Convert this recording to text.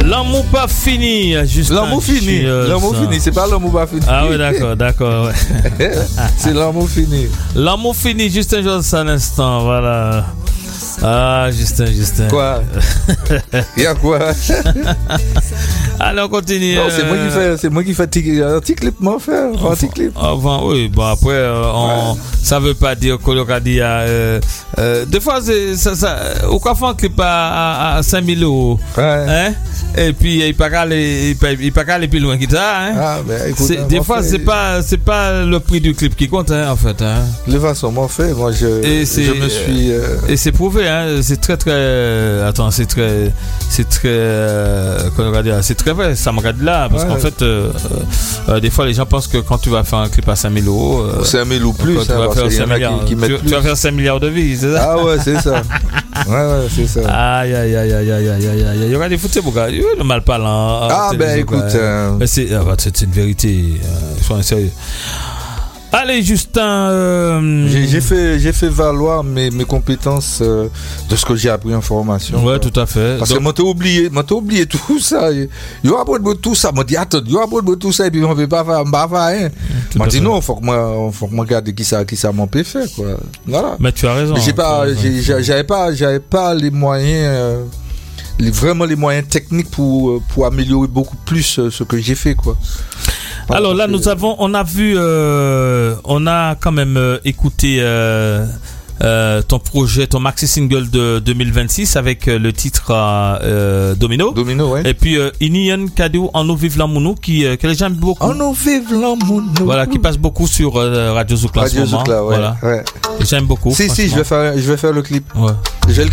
L'amour pas fini, juste. L'amour fini. L'amour fini, c'est pas l'amour pas fini. Ah oui, d'accord. Ouais. C'est l'amour fini. L'amour fini, Justin Jones à l'instant, voilà. Ah, Justin. Quoi? Il y a quoi? Allez, on continue. Non, c'est moi qui fais un petit clip, mon frère. Un petit clip. Avant, oui, bon, après, ça veut pas dire qu'on a dit, des fois, ça, au cas où un clip à 5 000 €. Ouais. Hein? Et puis, il pas qu'à aller plus loin que ça, hein? Ah, ben, écoute, des fois, c'est pas le prix du clip qui compte, hein, en fait, hein. De toute façon, mon frère, moi, je me suis. Et c'est prouvé, hein, c'est très, attends, c'est très, comment on va dire, c'est très vrai, ça me regarde là, parce qu'en fait, des fois, les gens pensent que quand tu vas faire un clip à 5 000 €, 5 000 ou plus, tu vas faire 5 milliards, tu vas faire 5 milliards de vies, c'est ça? Ah ouais, c'est ça. Ouais, c'est ça. Aïe. Il y aura des foutés, le mal parlant. Ah, ben, écoute. Mais c'est une vérité, sois sérieux. Allez, Justin. J'ai fait valoir mes compétences de ce que j'ai appris en formation. Ouais, tout à fait. Parce que moi, t'as oublié tout ça. Il y aura pas de tout ça. Moi, dis, attends, il y aura pas de tout ça et puis on ne peut pas faire, hein. Moi, dis non, faut que moi regarde qui ça m'en peut faire, quoi. Voilà. Mais tu as raison. J'avais pas les moyens, vraiment les moyens techniques pour améliorer beaucoup plus ce que j'ai fait, quoi. Alors là, on a quand même écouté ton projet, ton maxi single de 2026 avec le titre Domino. Domino, ouais. Et puis Inian Kadou, En nous vive l'amour que les gens aiment beaucoup. En nous vive l'amour. Voilà, qui passe beaucoup sur Radio Zoukla en ce moment. Zoukla, ouais, voilà. Ouais. J'aime beaucoup. Si, je vais faire le clip. Ouais. Je vais le